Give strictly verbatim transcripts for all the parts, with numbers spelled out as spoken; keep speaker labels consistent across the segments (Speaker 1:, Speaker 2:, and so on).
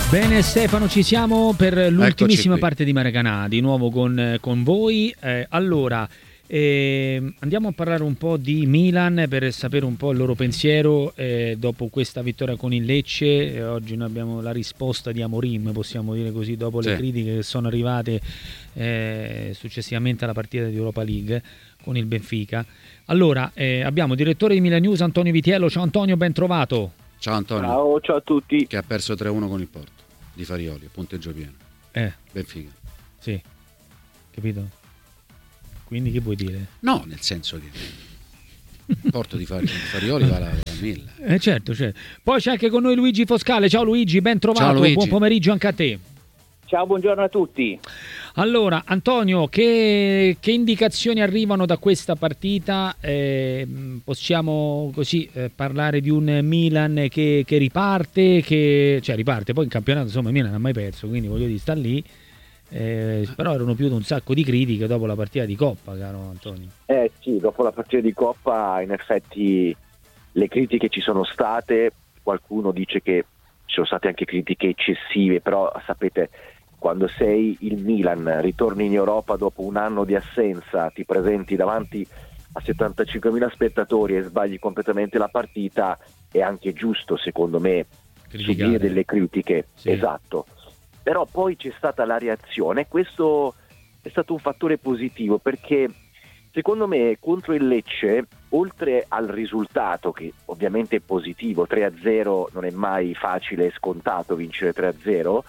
Speaker 1: Bene Stefano, ci siamo per l'ultimissima parte di Maracanã, di nuovo con, con voi. Eh, allora, eh, andiamo a parlare un po' di Milan per sapere un po' il loro pensiero eh, dopo questa vittoria con il Lecce. Eh, oggi noi abbiamo la risposta di Amorim, possiamo dire così, dopo le
Speaker 2: sì.
Speaker 1: critiche che sono arrivate eh, successivamente alla partita di Europa League con il Benfica. Allora, eh, abbiamo il direttore di Milan News, Antonio Vitiello. Ciao Antonio, ben trovato.
Speaker 2: Ciao Antonio.
Speaker 3: Ciao, ciao a tutti.
Speaker 2: Che ha perso tre a uno con il Porto di Farioli, punteggio pieno.
Speaker 1: Eh.
Speaker 2: Benfica.
Speaker 1: Sì, capito? Quindi che vuoi dire?
Speaker 2: No, nel senso che il Porto di Farioli, Farioli va a mille.
Speaker 1: Eh certo, certo. Poi c'è anche con noi Luigi Foscale. Ciao Luigi, ben trovato.
Speaker 2: Ciao, Luigi.
Speaker 1: Buon pomeriggio anche a te.
Speaker 3: Ciao, buongiorno a tutti.
Speaker 1: Allora, Antonio, che, che indicazioni arrivano da questa partita? Eh, possiamo così eh, parlare di un Milan che, che riparte, che cioè riparte, poi in campionato insomma il Milan non ha mai perso, quindi voglio dire, sta lì. Eh, però erano più di un sacco di critiche dopo la partita di Coppa, caro Antonio.
Speaker 3: Eh sì, dopo la partita di Coppa in effetti le critiche ci sono state, qualcuno dice che ci sono state anche critiche eccessive, però sapete, quando sei il Milan, ritorni in Europa dopo un anno di assenza, ti presenti davanti a settantacinquemila spettatori e sbagli completamente la partita, è anche giusto secondo me subire delle critiche,
Speaker 1: sì.
Speaker 3: Esatto. Però poi c'è stata la reazione, questo è stato un fattore positivo perché secondo me contro il Lecce, oltre al risultato che ovviamente è positivo, tre a zero non è mai facile e scontato vincere tre a zero,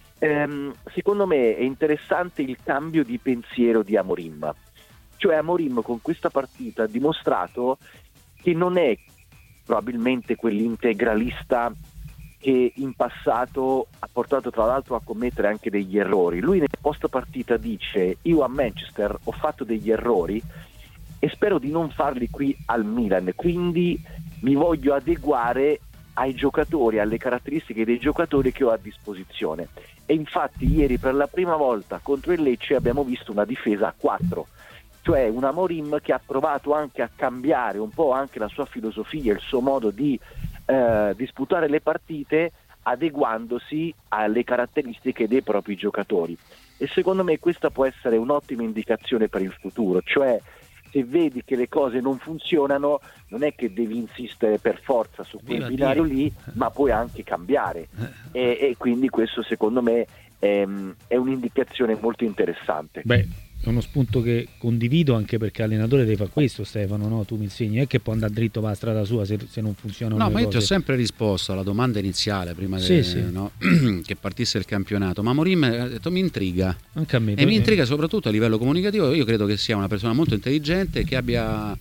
Speaker 3: ehm, secondo me è interessante il cambio di pensiero di Amorim. Cioè Amorim con questa partita ha dimostrato che non è probabilmente quell'integralista che in passato ha portato tra l'altro a commettere anche degli errori. Lui nel post partita dice: io a Manchester ho fatto degli errori e spero di non farli qui al Milan, quindi mi voglio adeguare ai giocatori, alle caratteristiche dei giocatori che ho a disposizione. E infatti ieri per la prima volta contro il Lecce abbiamo visto una difesa a quattro, cioè un Amorim che ha provato anche a cambiare un po' anche la sua filosofia, il suo modo di eh, disputare le partite adeguandosi alle caratteristiche dei propri giocatori. E secondo me questa può essere un'ottima indicazione per il futuro, cioè se vedi che le cose non funzionano non è che devi insistere per forza su quel binario lì, ma puoi anche cambiare e, e quindi questo secondo me è, è un'indicazione molto interessante.
Speaker 1: Beh, è uno spunto che condivido anche perché allenatore deve fare questo, Stefano, no? Tu mi insegni, è che può andare dritto per la strada sua se, se non funzionano
Speaker 2: no,
Speaker 1: le
Speaker 2: ma io
Speaker 1: cose.
Speaker 2: ti ho sempre risposto alla domanda iniziale prima
Speaker 1: sì,
Speaker 2: de,
Speaker 1: sì.
Speaker 2: No? che partisse il campionato, ma Amorim ha detto mi intriga
Speaker 1: anche a me,
Speaker 2: e mi intriga soprattutto a livello comunicativo. Io credo che sia una persona molto intelligente che abbia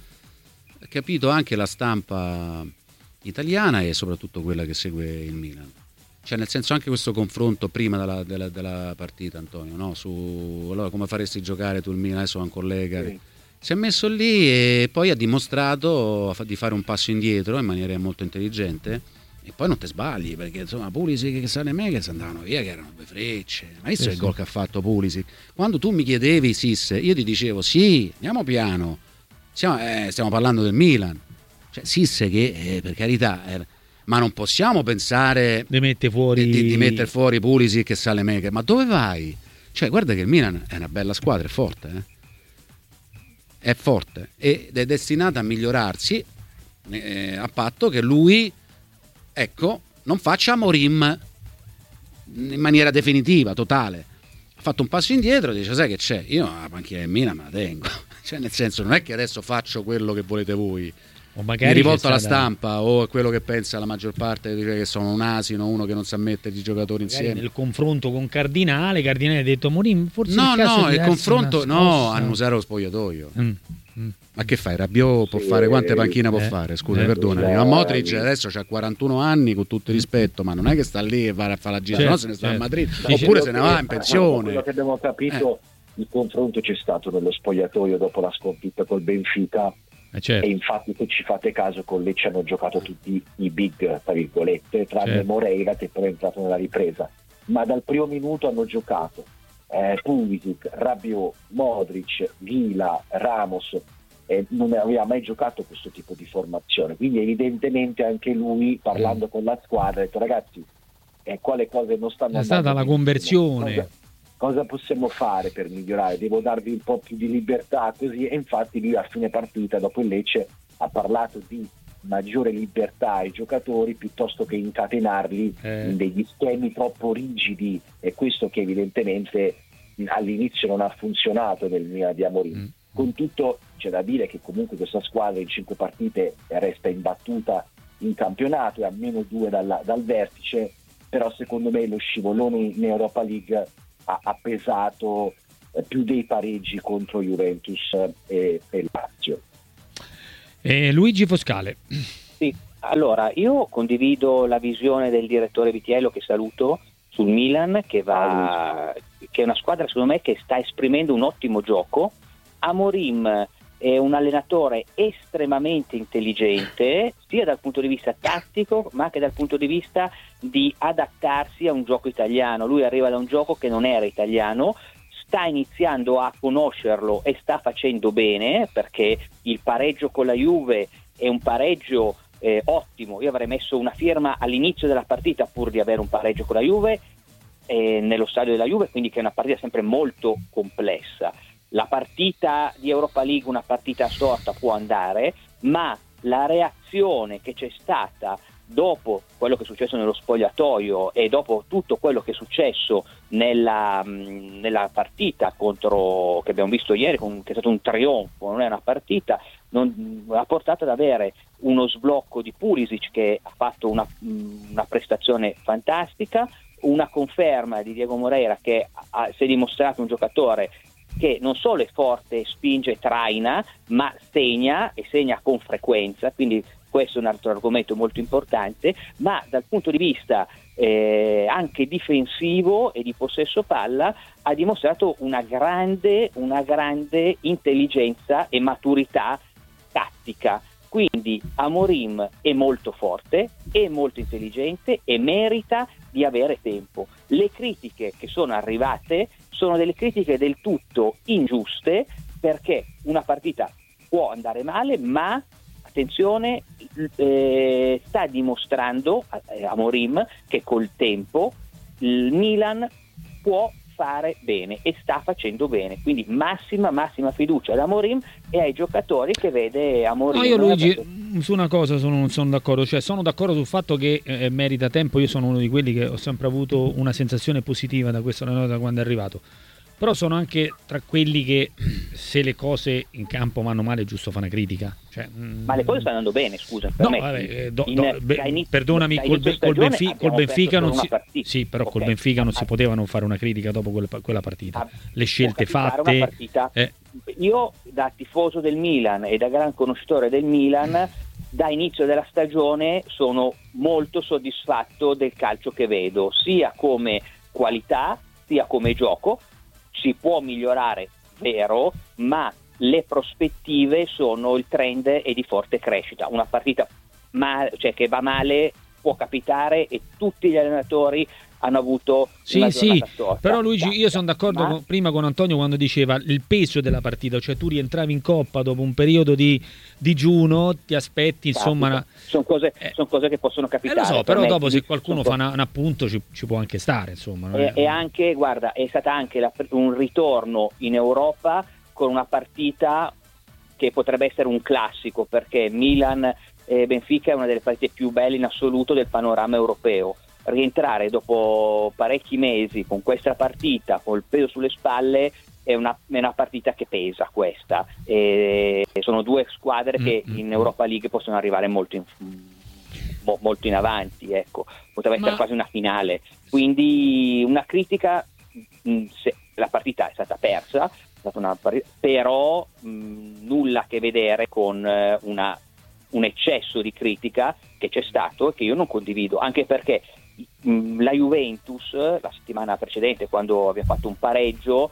Speaker 2: capito anche la stampa italiana e soprattutto quella che segue il Milan. Cioè nel senso anche questo confronto prima della, della, della partita, Antonio, no? Su allora come faresti giocare tu il Milan, adesso è un collega sì. Si è messo lì e poi ha dimostrato di fare un passo indietro in maniera molto intelligente e poi non te sbagli perché insomma Pulisic che sale me che andavano via che erano due frecce, ma visto sì, il gol sì. che ha fatto Pulisic quando tu mi chiedevi Sisse io ti dicevo sì andiamo piano stiamo, eh, stiamo parlando del Milan, cioè Sisse che eh, per carità era, ma non possiamo pensare
Speaker 1: di mettere fuori
Speaker 2: di, di, di mettere fuori Pulisic che sale me, ma dove vai? Cioè guarda che il Milan è una bella squadra, è forte eh? È forte ed è destinata a migliorarsi eh, a patto che lui ecco non faccia Amorim in maniera definitiva, totale. Ha fatto un passo indietro e dice sai che c'è, io la panchina del Milan me la tengo, cioè nel senso non è che adesso faccio quello che volete voi
Speaker 1: o magari
Speaker 2: rivolto alla
Speaker 1: stata...
Speaker 2: stampa o a quello che pensa la maggior parte, dice che sono un asino, uno che non sa mettere i giocatori magari insieme.
Speaker 1: Nel confronto con Cardinale, Cardinale ha detto Mourinho forse
Speaker 2: no,
Speaker 1: il caso
Speaker 2: no, il confronto no, annusare lo spogliatoio. Mm. Mm. Ma che fai? Rabiot può sì, fare quante panchine eh, può fare? Scusa, eh, perdonami. Ma Modric adesso c'ha quarantuno anni con tutto il rispetto, ma non è che sta lì e va a fare la gira, certo, no, se ne sta certo. a Madrid,
Speaker 3: Dice
Speaker 2: oppure se ne va in pensione.
Speaker 3: Quello che abbiamo capito, eh. il confronto c'è stato nello spogliatoio dopo la sconfitta col Benfica.
Speaker 1: Eh certo.
Speaker 3: E infatti se ci fate caso con Lecce hanno giocato tutti i big tra virgolette tranne certo. Moreira che poi è entrato nella ripresa, ma dal primo minuto hanno giocato eh, Pulisic, Rabiot, Modric, Vila, Ramos eh, non aveva mai giocato questo tipo di formazione, quindi evidentemente anche lui parlando mm. con la squadra ha detto ragazzi eh, quale cose non stanno
Speaker 1: è stata la conversione.
Speaker 3: Cosa, cosa possiamo fare per migliorare? Devo darvi un po' più di libertà, così. E infatti lui a fine partita, dopo il Lecce, ha parlato di maggiore libertà ai giocatori piuttosto che incatenarli eh. in degli schemi troppo rigidi, e questo che evidentemente all'inizio non ha funzionato nel Milan di Amorim. Mm. Con tutto c'è da dire che comunque questa squadra in cinque partite resta imbattuta in campionato e a meno due dalla, dal vertice, però secondo me lo scivolone in Europa League ha, ha pesato eh, più dei pareggi contro Juventus e, e Lazio.
Speaker 1: Eh, Luigi Foscale.
Speaker 4: Sì, allora io condivido la visione del direttore Vitiello, che saluto, sul Milan, che va, che è una squadra secondo me che sta esprimendo un ottimo gioco. Amorim è un allenatore estremamente intelligente sia dal punto di vista tattico ma anche dal punto di vista di adattarsi a un gioco italiano. Lui arriva da un gioco che non era italiano, sta iniziando a conoscerlo e sta facendo bene, perché il pareggio con la Juve è un pareggio eh, ottimo. Io avrei messo una firma all'inizio della partita pur di avere un pareggio con la Juve eh, nello stadio della Juve, quindi che è una partita sempre molto complessa. La partita di Europa League, una partita storta, può andare, ma la reazione che c'è stata dopo quello che è successo nello spogliatoio e dopo tutto quello che è successo nella, nella partita contro, che abbiamo visto ieri, che è stato un trionfo, non è una partita, non, ha portato ad avere uno sblocco di Pulisic, che ha fatto una, una prestazione fantastica, una conferma di Diego Moreira, che ha, si è dimostrato un giocatore che non solo è forte, spinge, traina, ma segna e segna con frequenza, quindi questo è un altro argomento molto importante. Ma dal punto di vista eh, anche difensivo e di possesso palla ha dimostrato una grande, una grande intelligenza e maturità tattica. Quindi Amorim è molto forte, è molto intelligente e merita di avere tempo. Le critiche che sono arrivate sono delle critiche del tutto ingiuste, perché una partita può andare male, ma attenzione, eh, sta dimostrando eh, Amorim che col tempo il Milan può fare bene e sta facendo bene, quindi massima massima fiducia ad Amorim e ai giocatori che vede Amorim.
Speaker 1: No, io Luigi perché... su una cosa sono, non sono d'accordo, cioè sono d'accordo sul fatto che eh, merita tempo. Io sono uno di quelli che ho sempre avuto una sensazione positiva da questo allenatore da quando è arrivato, però sono anche tra quelli che se le cose in campo vanno male è giusto fare una critica, cioè,
Speaker 4: ma le cose stanno andando bene, scusa,
Speaker 1: no, vabbè, do, do,
Speaker 4: in,
Speaker 1: be,
Speaker 4: inizio,
Speaker 1: perdonami, col, be, col, Benfica, col Benfica non si sì, però okay. Col Benfica non si poteva non fare una critica dopo quella, quella partita, le scelte fatte
Speaker 4: partita,
Speaker 1: eh.
Speaker 4: Io da tifoso del Milan e da gran conoscitore del Milan da inizio della stagione sono molto soddisfatto del calcio che vedo, sia come qualità sia come gioco. Si può migliorare, vero, ma le prospettive sono, il trend è di forte crescita. Una partita ma, cioè, che va male può capitare e tutti gli allenatori hanno avuto
Speaker 1: sì,
Speaker 4: una
Speaker 1: sì,
Speaker 4: giornata storta.
Speaker 1: però Luigi, io sono d'accordo
Speaker 4: ma...
Speaker 1: con, prima con Antonio quando diceva il peso della partita, cioè tu rientravi in Coppa dopo un periodo di digiuno, ti aspetti, insomma una...
Speaker 4: sono cose,
Speaker 1: eh,
Speaker 4: son cose che possono capitare.
Speaker 1: Eh lo so, però dopo se qualcuno fa
Speaker 4: una,
Speaker 1: un appunto ci, ci può anche stare, insomma. Non
Speaker 4: e,
Speaker 1: è...
Speaker 4: e anche, guarda, è stata anche la, un ritorno in Europa con una partita che potrebbe essere un classico, perché Milan e Benfica è una delle partite più belle in assoluto del panorama europeo. Rientrare dopo parecchi mesi con questa partita, col peso sulle spalle, è una, è una partita che pesa questa. E sono due squadre che mm-hmm. in Europa League possono arrivare molto in, molto in avanti, ecco. Potrebbe essere Ma... quasi una finale. Quindi una critica, se la partita è stata persa, è stata una partita, però mh, nulla a che vedere con eh, una, un eccesso di critica che c'è stato e che io non condivido, anche perché la Juventus la settimana precedente, quando abbiamo fatto un pareggio,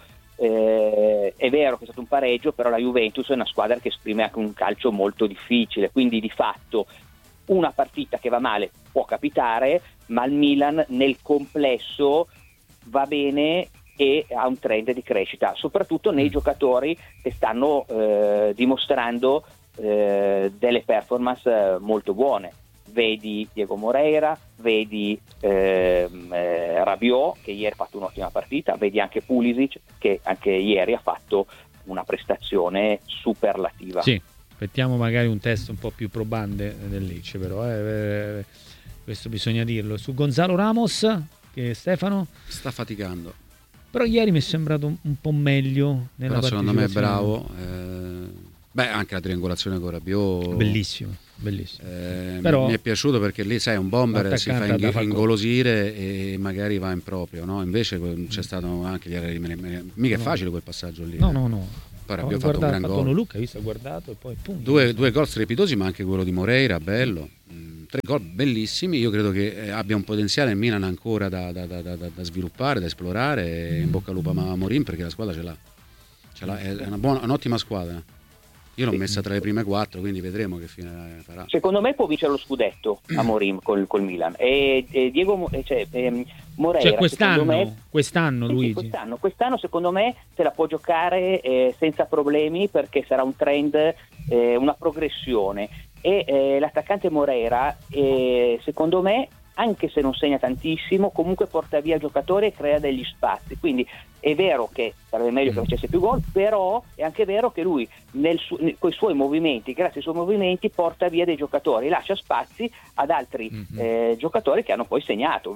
Speaker 4: eh, è vero che è stato un pareggio, però la Juventus è una squadra che esprime anche un calcio molto difficile, quindi di fatto una partita che va male può capitare, ma il Milan nel complesso va bene e ha un trend di crescita, soprattutto nei giocatori che stanno eh, dimostrando eh, delle performance molto buone. vedi Diego Moreira, vedi ehm, eh, Rabiot che ieri ha fatto un'ottima partita, vedi anche Pulisic che anche ieri ha fatto una prestazione superlativa.
Speaker 1: Sì, aspettiamo magari un test un po' più probante del Lecce, però eh, questo bisogna dirlo. Su Gonzalo Ramos, che Stefano
Speaker 2: sta faticando,
Speaker 1: però ieri mi è sembrato un, un po' meglio nella
Speaker 2: però secondo me è
Speaker 1: partecipazione.
Speaker 2: bravo. Eh, beh, anche la triangolazione con Rabiot,
Speaker 1: bellissimo, bellissimo.
Speaker 2: Eh,
Speaker 1: però
Speaker 2: mi è piaciuto perché lì sai un bomber si fa
Speaker 1: L'attaccante
Speaker 2: ing-
Speaker 1: da
Speaker 2: ingolosire e magari va in proprio, no? Invece c'è stato anche ieri, mica è
Speaker 1: No.
Speaker 2: facile quel passaggio lì.
Speaker 1: no
Speaker 2: eh.
Speaker 1: no no
Speaker 2: Poi
Speaker 1: ho
Speaker 2: Rabiot ha fatto un
Speaker 1: guardato,
Speaker 2: gran
Speaker 1: ha fatto
Speaker 2: gol.
Speaker 1: uno Luca, hai visto, ha guardato e poi punto.
Speaker 2: Due, due gol strepitosi, ma anche quello di Moreira, bello. Mm, tre gol bellissimi. Io credo che eh, abbia un potenziale il Milan ancora da, da, da, da, da sviluppare, da esplorare. In bocca al lupo a Amorim perché la squadra ce l'ha. Ce l'ha. È una buona, un'ottima squadra. Io l'ho messa tra le prime quattro, quindi vedremo che fine farà.
Speaker 4: Secondo me può vincere lo scudetto Amorim col, col Milan. E, e Diego Mo- cioè, ehm, Moreira,
Speaker 1: Cioè quest'anno,
Speaker 4: secondo me,
Speaker 1: quest'anno
Speaker 4: sì, sì,
Speaker 1: Luigi.
Speaker 4: quest'anno, quest'anno secondo me se la può giocare eh, senza problemi perché sarà un trend, eh, una progressione. E eh, l'attaccante Moreira, eh, secondo me, anche se non segna tantissimo, comunque porta via giocatori e crea degli spazi. Quindi è vero che sarebbe meglio che facesse più gol, però è anche vero che lui nel su- con i suoi movimenti, grazie ai suoi movimenti, porta via dei giocatori, lascia spazi ad altri
Speaker 1: Mhm.
Speaker 4: eh, giocatori che hanno poi segnato.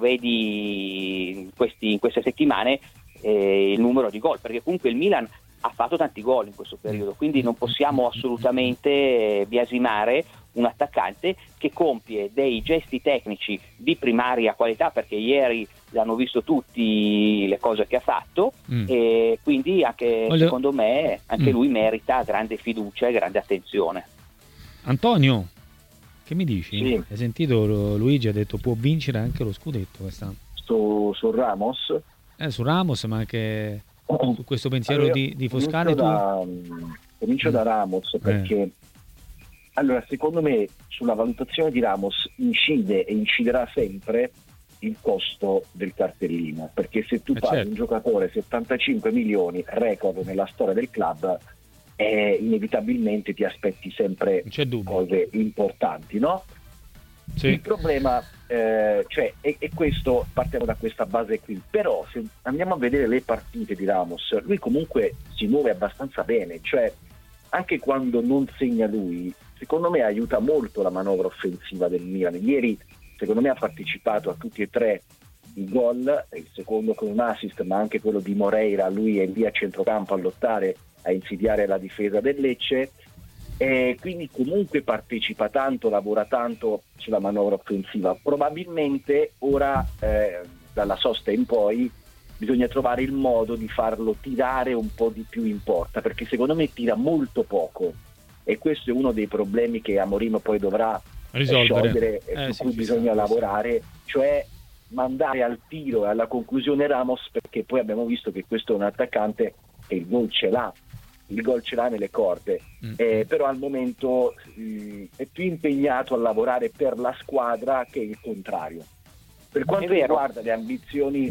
Speaker 4: Vedi in, questi, in queste settimane eh, il numero di gol, perché comunque il Milan ha fatto tanti gol in questo periodo, quindi non possiamo assolutamente eh, biasimare un attaccante che compie dei gesti tecnici di primaria qualità, perché ieri l'hanno visto tutti le cose che ha fatto,
Speaker 1: Mm.
Speaker 4: e quindi anche
Speaker 1: Voglio-
Speaker 4: secondo me anche
Speaker 1: Mm.
Speaker 4: lui merita grande fiducia e grande attenzione.
Speaker 1: Antonio, che mi dici?
Speaker 3: Sì.
Speaker 1: Hai sentito Lu- Luigi ha detto può vincere anche lo scudetto quest'anno.
Speaker 3: Su, su Ramos
Speaker 1: Eh, su Ramos, ma anche su questo pensiero
Speaker 3: Allora,
Speaker 1: di, di
Speaker 3: comincio
Speaker 1: Foscari tu?
Speaker 3: da, comincio da
Speaker 1: Mm.
Speaker 3: Ramos perché allora secondo me sulla valutazione di Ramos incide e inciderà sempre il costo del cartellino, perché se tu
Speaker 1: Eh,
Speaker 3: paghi
Speaker 1: certo.
Speaker 3: un giocatore settantacinque milioni, record nella storia del club, eh, inevitabilmente ti aspetti sempre
Speaker 1: Non c'è dubbio.
Speaker 3: cose importanti, no? Il
Speaker 1: Sì.
Speaker 3: problema eh, cioè, è, è questo, partiamo da questa base qui, però se andiamo a vedere le partite di Ramos, lui comunque si muove abbastanza bene, cioè anche quando non segna lui, secondo me aiuta molto la manovra offensiva del Milan. Ieri secondo me ha partecipato a tutti e tre i gol, il secondo con un assist, ma anche quello di Moreira, lui è lì a centrocampo a lottare, a insidiare la difesa del Lecce. E quindi comunque partecipa tanto, lavora tanto sulla manovra offensiva. Probabilmente ora eh, dalla sosta in poi bisogna trovare il modo di farlo tirare un po' di più in porta, perché secondo me tira molto poco e questo è uno dei problemi che Amorim poi dovrà
Speaker 1: Risolvere.
Speaker 3: sciogliere e
Speaker 1: Eh,
Speaker 3: su
Speaker 1: sì,
Speaker 3: cui
Speaker 1: sì,
Speaker 3: bisogna
Speaker 1: sì,
Speaker 3: lavorare, cioè mandare al tiro e alla conclusione Ramos, perché poi abbiamo visto che questo è un attaccante che il gol ce l'ha, il gol ce l'ha nelle corde,
Speaker 1: Mm.
Speaker 3: eh, però al momento mh, è più impegnato a lavorare per la squadra che il contrario. Per quanto
Speaker 4: È vero.
Speaker 3: riguarda le ambizioni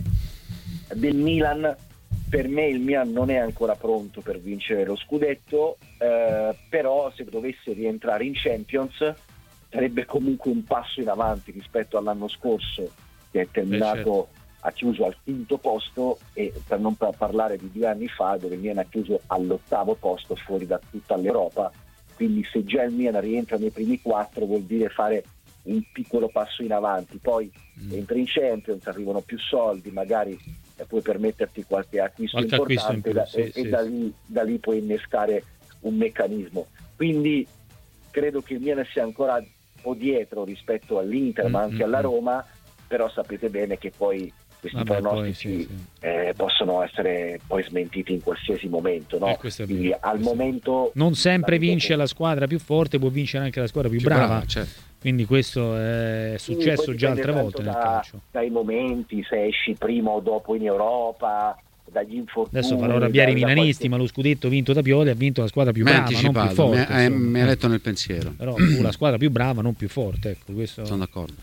Speaker 3: del Milan, per me il Milan non è ancora pronto per vincere lo scudetto, eh, però se dovesse rientrare in Champions sarebbe comunque un passo in avanti rispetto all'anno scorso, che è terminato,
Speaker 1: Beh, certo.
Speaker 3: ha chiuso al quinto posto, e per non par- parlare di due anni fa dove il Milan ha chiuso all'ottavo posto fuori da tutta l'Europa. Quindi se già il Milan rientra nei primi quattro vuol dire fare un piccolo passo in avanti, poi
Speaker 1: Mm.
Speaker 3: entri in Champions, arrivano più soldi, magari eh, puoi permetterti qualche acquisto
Speaker 1: Qualche acquisto in
Speaker 3: importante
Speaker 1: più,
Speaker 3: da-
Speaker 1: sì,
Speaker 3: e,
Speaker 1: sì,
Speaker 3: e da,
Speaker 1: sì.
Speaker 3: lì, da lì puoi innescare un meccanismo. Quindi credo che il Milan sia ancora un po' dietro rispetto all'Inter, ma
Speaker 1: Mm,
Speaker 3: anche
Speaker 1: mm,
Speaker 3: alla
Speaker 1: mm.
Speaker 3: Roma, però sapete bene che poi questi
Speaker 1: Vabbè, poi,
Speaker 3: pronostici
Speaker 1: sì, sì.
Speaker 3: eh, possono essere poi smentiti in qualsiasi momento, no?
Speaker 1: Eh, questo è
Speaker 3: Quindi
Speaker 1: vero,
Speaker 3: al
Speaker 1: questo è
Speaker 3: momento
Speaker 1: Non sempre
Speaker 3: la vedo
Speaker 1: vince
Speaker 3: come-
Speaker 1: la squadra più forte, può vincere anche la squadra più,
Speaker 2: Più
Speaker 1: brava.
Speaker 2: brava, certo.
Speaker 1: Quindi questo è
Speaker 3: Sì,
Speaker 1: successo
Speaker 3: poi
Speaker 1: già
Speaker 3: dipende
Speaker 1: altre
Speaker 3: tanto
Speaker 1: volte nel
Speaker 3: da-
Speaker 1: calcio.
Speaker 3: dai momenti, se esci prima o dopo in Europa, dagli infortuni.
Speaker 1: Adesso farò arrabbiare i
Speaker 3: da- da
Speaker 1: milanisti,
Speaker 3: qualche-
Speaker 1: ma lo scudetto vinto da Pioli ha vinto la squadra più
Speaker 2: Mi ha
Speaker 1: brava, non più
Speaker 2: anticipato, mi
Speaker 1: forte.
Speaker 2: ha, eh,
Speaker 1: insomma.
Speaker 2: mi ha
Speaker 1: Eh,
Speaker 2: letto nel pensiero.
Speaker 1: Però fu la squadra più brava, non più forte. Ecco, questo,
Speaker 2: Sono d'accordo.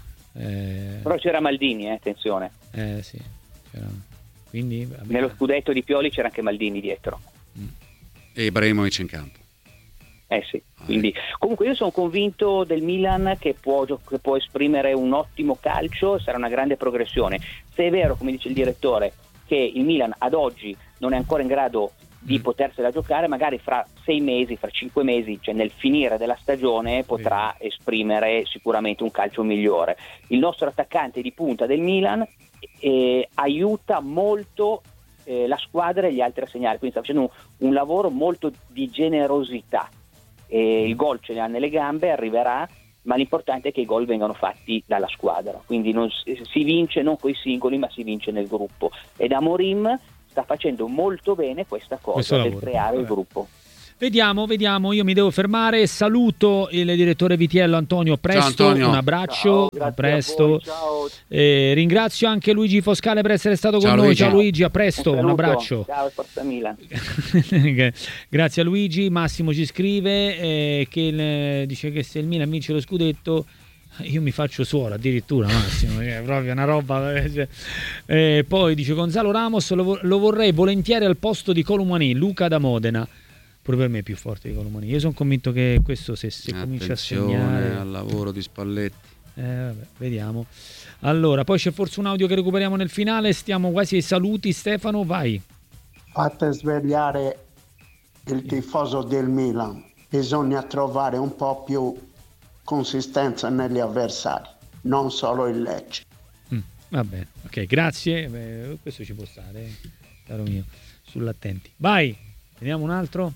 Speaker 1: eh,
Speaker 4: Però c'era Maldini, eh, attenzione.
Speaker 1: eh, sì, c'era- quindi vabbè.
Speaker 4: Nello scudetto di Pioli c'era anche Maldini dietro.
Speaker 2: E Ibrahimovic in campo.
Speaker 4: Eh sì, quindi comunque io sono convinto del Milan che può, che può esprimere un ottimo calcio, sarà una grande progressione. Se è vero, come dice il direttore, che il Milan ad oggi non è ancora in grado di mm. potersela giocare, magari fra sei mesi, fra cinque mesi, cioè nel finire della stagione, potrà sì. esprimere sicuramente un calcio migliore. Il nostro attaccante di punta del Milan eh, aiuta molto eh, la squadra e gli altri a segnare, quindi sta facendo un, un lavoro molto di generosità. E il gol ce ne ha nelle gambe, arriverà, ma l'importante è che i gol vengano fatti dalla squadra, quindi non si vince non coi singoli ma si vince nel gruppo, ed Amorim sta facendo molto bene questa cosa del creare il gruppo.
Speaker 1: Vediamo, vediamo, io mi devo fermare, saluto il direttore Vitiello Antonio, presto,
Speaker 2: ciao, Antonio.
Speaker 1: Un abbraccio,
Speaker 3: ciao,
Speaker 1: a presto.
Speaker 3: A voi, ciao.
Speaker 1: Eh, ringrazio anche Luigi Foscale per essere stato
Speaker 2: ciao,
Speaker 1: con noi,
Speaker 2: Luigi.
Speaker 1: ciao Luigi, a presto,
Speaker 4: un,
Speaker 1: un abbraccio.
Speaker 4: Ciao, Forza Milan.
Speaker 1: Grazie a Luigi. Massimo ci scrive eh, che il, dice che se il Milan vince lo scudetto io mi faccio suora addirittura, Massimo, è proprio una roba. Eh, poi dice Gonzalo Ramos, lo, lo vorrei volentieri al posto di Colomani, Luca da Modena. Pure per me è più forte di Colomani. Io sono convinto che questo se, se comincia a segnare
Speaker 2: al lavoro di Spalletti.
Speaker 1: Eh, vabbè, vediamo. Allora, poi c'è forse un audio che recuperiamo nel finale. Stiamo quasi ai saluti. Stefano, vai.
Speaker 5: Fate svegliare il tifoso del Milan. Bisogna trovare un po' più consistenza negli avversari, non solo il Lecce.
Speaker 1: Mm, va bene, ok, grazie. Beh, questo ci può stare, caro mio. Sull'attenti. Vai, vediamo un altro.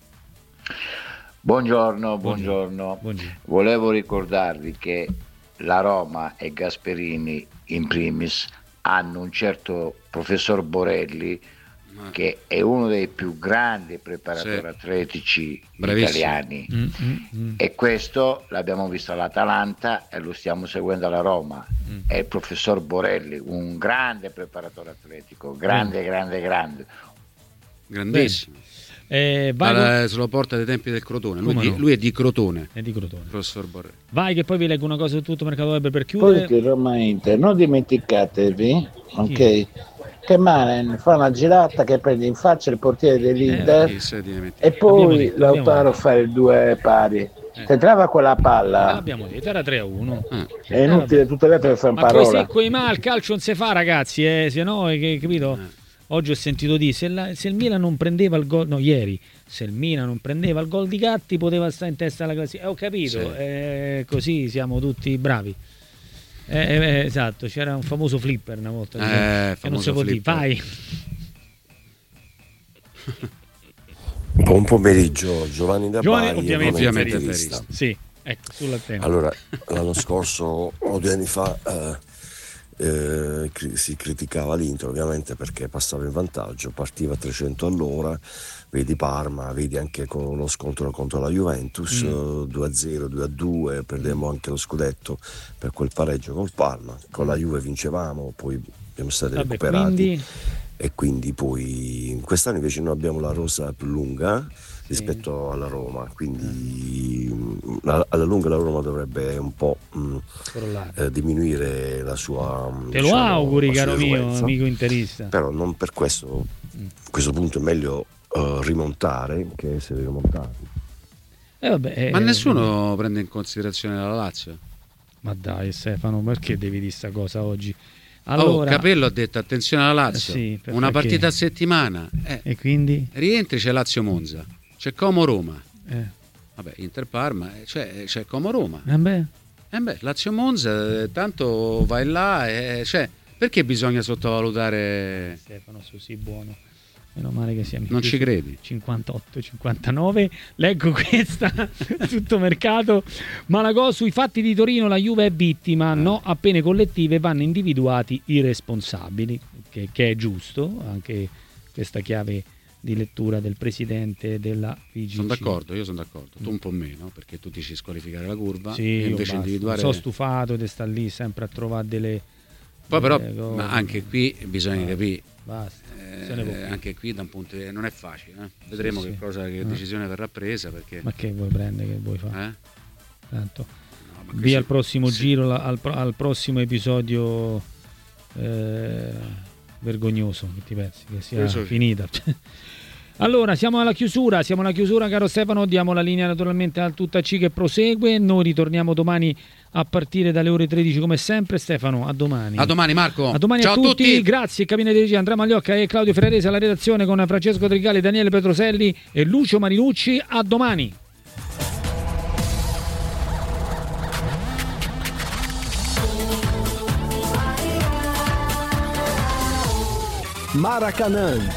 Speaker 6: Buongiorno, buongiorno.
Speaker 1: Buongiorno.
Speaker 6: Volevo ricordarvi che la Roma e Gasperini in primis hanno un certo professor Borelli che è uno dei più grandi preparatori sì. atletici
Speaker 2: Bravissimo.
Speaker 6: italiani
Speaker 1: mm, mm, mm.
Speaker 6: e questo l'abbiamo visto all'Atalanta e lo stiamo seguendo alla Roma. mm. È il professor Borelli, un grande preparatore atletico, grande, mm. grande, grande.
Speaker 2: Grandissimo.
Speaker 1: Eh, vai
Speaker 2: Alla,
Speaker 1: con...
Speaker 2: se lo porta dai tempi del Crotone. Lui, di,
Speaker 1: no?
Speaker 2: lui è di Crotone.
Speaker 1: È di Crotone.
Speaker 2: Professor Borrelli.
Speaker 1: Vai che poi vi leggo una cosa su tutto Mercato Web per chiudere.
Speaker 7: Poi che Roma Inter, non dimenticatevi, ok, sì. che Manen fa una girata che prende in faccia il portiere dell'Inter
Speaker 2: eh,
Speaker 7: e poi
Speaker 1: abbiamo detto,
Speaker 7: Lautaro fa il due pari. Eh. Se trova quella palla,
Speaker 1: l'abbiamo detto, era tre a uno.
Speaker 2: Ah.
Speaker 7: È inutile eh, tutte le altre fare
Speaker 1: ma
Speaker 7: parola.
Speaker 1: Ma coi ma il calcio non si fa, ragazzi, eh, se no, che, capito? Eh. Oggi ho sentito dire se, la, se il Milan non prendeva il gol, no, ieri, se il Milan non prendeva il gol di Gatti poteva stare in testa alla classifica. Eh, ho capito, sì. eh, così siamo tutti bravi. Eh, eh, esatto, c'era un famoso flipper una volta
Speaker 2: eh,
Speaker 1: che non si può dire. Vai.
Speaker 8: Buon pomeriggio, Giovanni da
Speaker 1: Giovanni,
Speaker 8: Bari,
Speaker 1: ovviamente,
Speaker 2: ovviamente
Speaker 1: interista. Sì, ecco, sulla tema.
Speaker 8: Allora, l'anno scorso o due anni fa eh, eh, si criticava l'Inter ovviamente perché passava in vantaggio, partiva a trecento all'ora, vedi Parma, vedi anche con lo scontro contro la Juventus, mm. due a zero, due a due, perdemmo anche lo scudetto per quel pareggio col Parma, con la Juve vincevamo, poi siamo stati Vabbè, recuperati quindi... e quindi poi quest'anno invece noi abbiamo la rosa più lunga rispetto sì. alla Roma, quindi mm. alla lunga la Roma dovrebbe un po' mh, eh, diminuire la sua
Speaker 1: te diciamo, lo auguri caro mio amico interista,
Speaker 8: però non per questo mm. a questo punto è meglio uh, rimontare che essere rimontati.
Speaker 1: Eh, vabbè, eh,
Speaker 2: ma nessuno eh, prende in considerazione la Lazio.
Speaker 1: Ma dai Stefano, perché devi dire sta cosa oggi? Allora,
Speaker 2: oh, Capello ha detto attenzione alla Lazio,
Speaker 1: eh sì,
Speaker 2: una partita a settimana eh.
Speaker 1: e quindi
Speaker 2: rientri, c'è Lazio Monza, c'è Como Roma,
Speaker 1: eh.
Speaker 2: vabbè Inter Parma, cioè, c'è Como Roma,
Speaker 1: eh beh.
Speaker 2: Eh beh, Lazio Monza, eh, tanto vai là e cioè, perché bisogna sottovalutare
Speaker 1: Stefano Susi buono. Meno male che siamo
Speaker 2: non ci credi.
Speaker 1: cinquantotto cinquantanove. Leggo questa tutto mercato. Malagò sui fatti di Torino la Juve è vittima, no a pene collettive vanno individuati i responsabili, che, che è giusto, anche questa chiave di lettura del presidente della V G C.
Speaker 2: Sono d'accordo, io sono d'accordo, tu un po' meno perché tu ti ci squalificare la curva
Speaker 1: sì,
Speaker 2: e invece individuare.
Speaker 1: Sono stufato di sta lì sempre a trovare delle
Speaker 2: poi però delle ma anche qui bisogna ah, capire
Speaker 1: basta.
Speaker 2: Eh, anche qui da un punto di vista non è facile, eh? vedremo sì, che cosa che no. decisione verrà presa perché
Speaker 1: ma che vuoi prendere, che vuoi fare?
Speaker 2: Eh?
Speaker 1: Tanto no, via sì, al prossimo sì. giro al, al prossimo episodio eh, vergognoso che ti pensi che sia
Speaker 2: so
Speaker 1: finita. Allora, siamo alla chiusura, siamo alla chiusura, caro Stefano, diamo la linea naturalmente al Tutta C che prosegue, noi ritorniamo domani a partire dalle ore tredici come sempre. Stefano, a domani.
Speaker 2: A domani Marco.
Speaker 1: A domani. Ciao a tutti. tutti. Grazie, cabina di regia Andrea Magliocca e Claudio Ferrarese alla redazione con Francesco Tricali, Daniele Petroselli e Lucio Marinucci. A domani.
Speaker 9: Maracanã.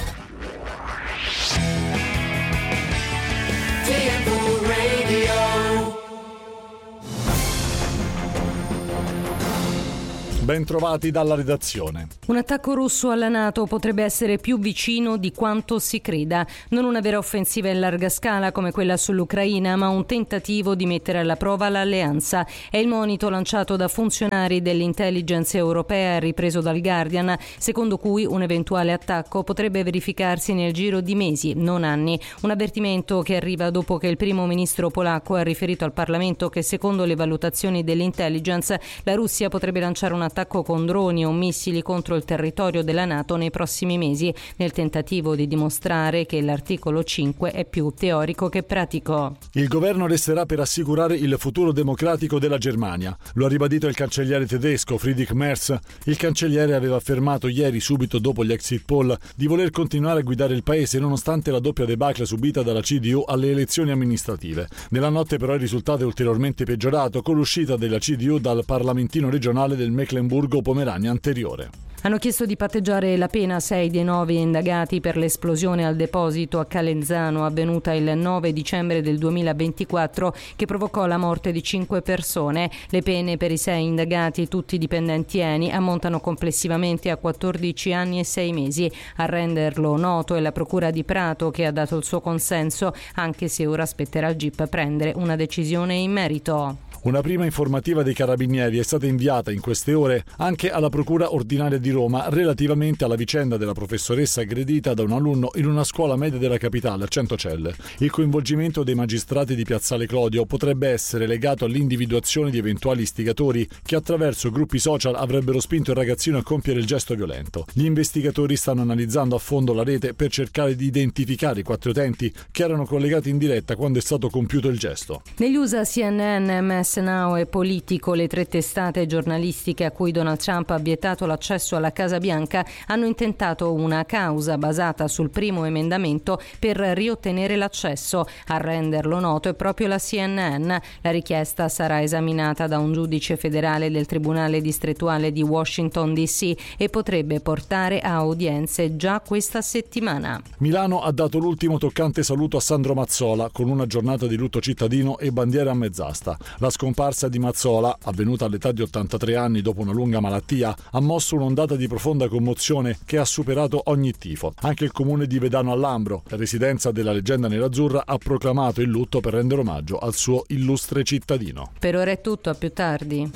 Speaker 9: Ben trovati dalla redazione.
Speaker 10: Un attacco russo alla NATO potrebbe essere più vicino di quanto si creda. Non una vera offensiva in larga scala come quella sull'Ucraina, ma un tentativo di mettere alla prova l'alleanza. È il monito lanciato da funzionari dell'intelligence europea ripreso dal Guardian, secondo cui un eventuale attacco potrebbe verificarsi nel giro di mesi, non anni. Un avvertimento che arriva dopo che il primo ministro polacco ha riferito al Parlamento che secondo le valutazioni dell'intelligence la Russia potrebbe lanciare un attacco con droni o missili contro il territorio della NATO nei prossimi mesi, nel tentativo di dimostrare che l'articolo cinque è più teorico che pratico.
Speaker 9: Il governo resterà per assicurare il futuro democratico della Germania. Lo ha ribadito il cancelliere tedesco Friedrich Merz. Il cancelliere aveva affermato ieri, subito dopo gli exit poll, di voler continuare a guidare il paese nonostante la doppia debacle subita dalla C D U alle elezioni amministrative. Nella notte però il risultato è ulteriormente peggiorato con l'uscita della C D U dal parlamentino regionale del Mecklenburgo-Pomerania anteriore.
Speaker 10: Hanno chiesto di patteggiare la pena a sei dei nove indagati per l'esplosione al deposito a Calenzano avvenuta il nove dicembre del duemilaventiquattro che provocò la morte di cinque persone. Le pene per i sei indagati, tutti dipendenti Eni, ammontano complessivamente a quattordici anni e sei mesi. A renderlo noto è la Procura di Prato che ha dato il suo consenso, anche se ora spetterà al G I P prendere una decisione in merito.
Speaker 9: Una prima informativa dei Carabinieri è stata inviata in queste ore anche alla Procura ordinaria di Roma relativamente alla vicenda della professoressa aggredita da un alunno in una scuola media della capitale a Centocelle. Il coinvolgimento dei magistrati di Piazzale Clodio potrebbe essere legato all'individuazione di eventuali istigatori che attraverso gruppi social avrebbero spinto il ragazzino a compiere il gesto violento. Gli investigatori stanno analizzando a fondo la rete per cercare di identificare i quattro utenti che erano collegati in diretta quando è stato compiuto il gesto.
Speaker 10: Negli U S A, C N N, M S Now e Politico, le tre testate giornalistiche a cui Donald Trump ha vietato l'accesso alla Casa Bianca, hanno intentato una causa basata sul primo emendamento per riottenere l'accesso. A renderlo noto è proprio la C N N. La richiesta sarà esaminata da un giudice federale del Tribunale distrettuale di Washington D C e potrebbe portare a udienze già questa settimana.
Speaker 9: Milano ha dato l'ultimo toccante saluto a Sandro Mazzola con una giornata di lutto cittadino e bandiera a mezz'asta. La scomparsa di Mazzola, avvenuta all'età di ottantatré anni dopo una lunga malattia, ha mosso un'ondata di profonda commozione che ha superato ogni tifo. Anche il comune di Vedano al Lambro, residenza della leggenda nerazzurra, ha proclamato il lutto per rendere omaggio al suo illustre cittadino.
Speaker 10: Per ora è tutto, a più tardi.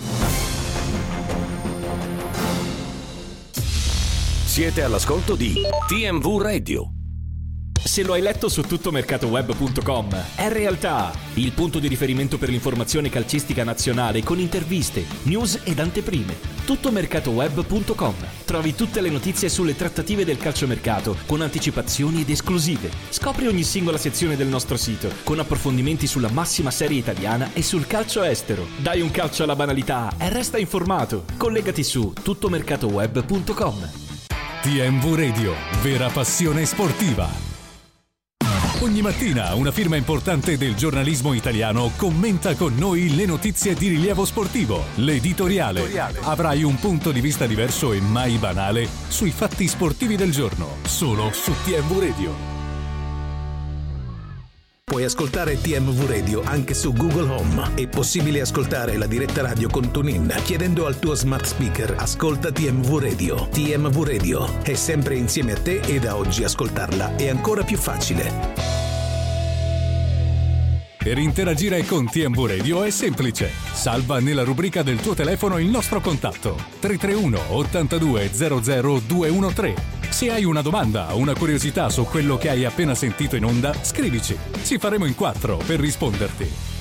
Speaker 11: Siete all'ascolto di T M V Radio. Se lo hai letto su tuttomercatoweb punto com, è realtà, il punto di riferimento per l'informazione calcistica nazionale con interviste, news ed anteprime. tuttomercatoweb punto com. Trovi tutte le notizie sulle trattative del calciomercato con anticipazioni ed esclusive. Scopri ogni singola sezione del nostro sito con approfondimenti sulla massima serie italiana e sul calcio estero. Dai un calcio alla banalità e resta informato. Collegati su tuttomercatoweb punto com.
Speaker 12: T M V Radio, vera passione sportiva. Ogni mattina una firma importante del giornalismo italiano commenta con noi le notizie di rilievo sportivo. L'editoriale. Avrai un punto di vista diverso e mai banale sui fatti sportivi del giorno, solo su T M V Radio.
Speaker 13: Puoi ascoltare T M V Radio anche su Google Home. È possibile ascoltare la diretta radio con TuneIn chiedendo al tuo smart speaker ascolta T M V Radio. T M V Radio è sempre insieme a te e da oggi ascoltarla è ancora più facile.
Speaker 12: Per interagire con T M V Radio è semplice. Salva nella rubrica del tuo telefono il nostro contatto tre tre uno ottantadue zero zero due uno tre. Se hai una domanda o una curiosità su quello che hai appena sentito in onda, scrivici. Ci faremo in quattro per risponderti.